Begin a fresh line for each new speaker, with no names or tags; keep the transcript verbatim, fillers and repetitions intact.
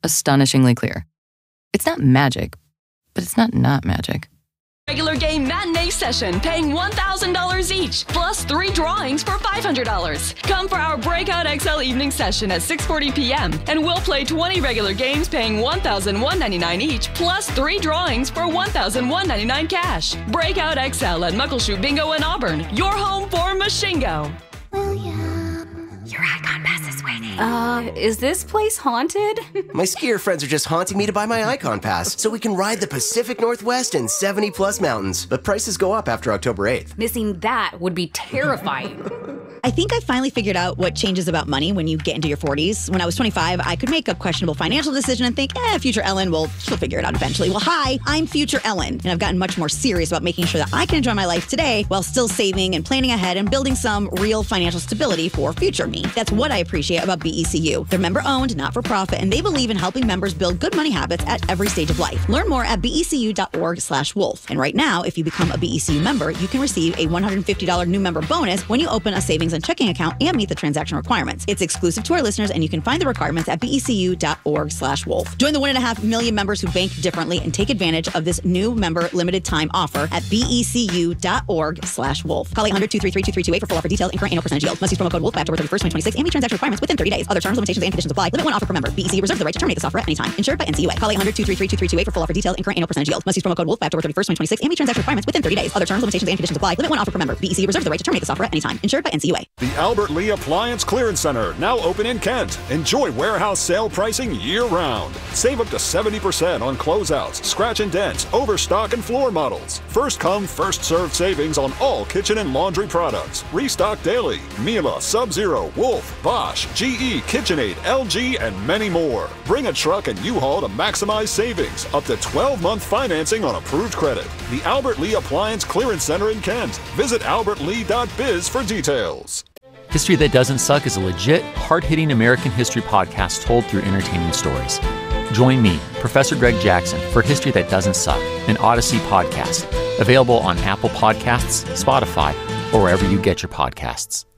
astonishingly clear. It's not magic, but it's not not magic.
Regular game matinee session, paying one thousand dollars each, plus three drawings for five hundred dollars. Come for our Breakout X L evening session at six forty p.m. and we'll play twenty regular games paying one thousand one hundred ninety-nine dollars each, plus three drawings for one thousand one hundred ninety-nine dollars cash. Breakout X L at Muckleshoot Bingo in Auburn, your home for Machingo.
William, your Icon Pass is waiting.
Uh, is this place haunted?
My skier friends are just haunting me to buy my Icon Pass so we can ride the Pacific Northwest and seventy plus mountains. But prices go up after October eighth.
Missing that would be terrifying.
I think I finally figured out what changes about money when you get into your forties. When I was twenty-five, I could make a questionable financial decision and think, eh, future Ellen, well, she'll figure it out eventually. Well, hi, I'm future Ellen, and I've gotten much more serious about making sure that I can enjoy my life today while still saving and planning ahead and building some real financial stability for future me. That's what I appreciate about B E C U. They're member-owned, not-for-profit, and they believe in helping members build good money habits at every stage of life. Learn more at becu.org slash wolf. And right now, if you become a B E C U member, you can receive a one hundred fifty dollars new member bonus when you open a savings and checking account and meet the transaction requirements. It's exclusive to our listeners, and you can find the requirements at becu.org slash wolf. Join the one and a half million members who bank differently and take advantage of this new member limited time offer at becu.org slash wolf. Call eight hundred, two three three, two three two eight for full offer details and current annual percentage yield. Must use promo code wolf by October thirty-first, twenty twenty-six, and meet transaction requirements within thirty days. Other terms, limitations, and conditions apply. Limit one offer per member. B E C U reserves the right to terminate this offer at any time. Insured by N C U A. Call eight hundred, two three three, two three two eight for full offer details and current annual percentage yield. Must use promo code wolf by October thirty-first, twenty twenty-six, and meet transaction requirements within thirty days. Other terms, limitations, and conditions apply. Limit one offer per member. B E C U reserves the right to terminate this offer at any time. Insured by N C U A.
The Albert Lee Appliance Clearance Center, now open in Kent. Enjoy warehouse sale pricing year-round. Save up to seventy percent on closeouts, scratch and dents, overstock, and floor models. First come, first served savings on all kitchen and laundry products. Restock daily. Miele, Sub-Zero, Wolf, Bosch, G E, KitchenAid, L G, and many more. Bring a truck and U-Haul to maximize savings. Up to twelve month financing on approved credit. The Albert Lee Appliance Clearance Center in Kent. Visit albert lee dot biz for details.
History That Doesn't Suck is a legit, hard-hitting American history podcast told through entertaining stories. Join me, Professor Greg Jackson, for History That Doesn't Suck, an Odyssey podcast, available on Apple Podcasts, Spotify, or wherever you get your podcasts.